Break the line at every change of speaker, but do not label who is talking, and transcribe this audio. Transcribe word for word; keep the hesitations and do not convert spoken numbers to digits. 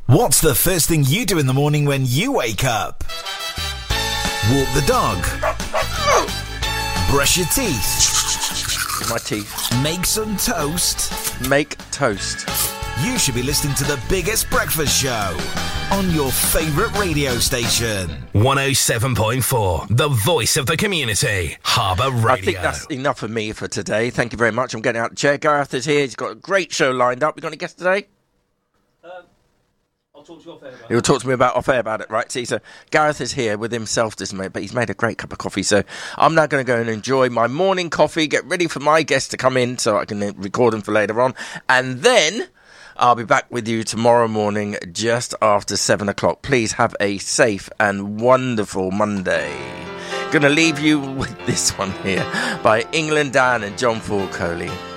What's the first thing you do in the morning when you wake up? Walk the dog. Brush your teeth.
My teeth.
Make some toast.
Make toast.
You should be listening to the biggest breakfast show on your favourite radio station.
one oh seven point four, the voice of the community, Harbour Radio.
I think that's enough for me for today. Thank you very much. I'm getting out of the chair. Gareth is here. He's got a great show lined up. You got any guests today?
Um, I'll talk to you off air about it.
He'll talk to me about off air about it, right? See, so Gareth is here with himself this morning, but he's made a great cup of coffee. So I'm now going to go and enjoy my morning coffee, get ready for my guests to come in so I can record them for later on. And then I'll be back with you tomorrow morning just after seven o'clock. Please have a safe and wonderful Monday. Going to leave you with this one here by England Dan and John Ford Coley.